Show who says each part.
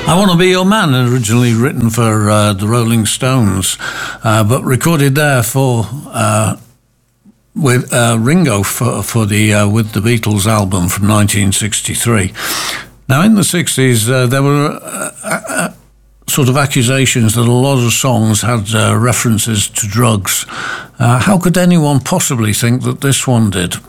Speaker 1: I Want to Be Your Man, originally written for the Rolling Stones, but recorded there for with Ringo for the With the Beatles album from 1963. Now, in the 60s, there were sort of accusations that a lot of songs had references to drugs. How could anyone possibly think that this one did?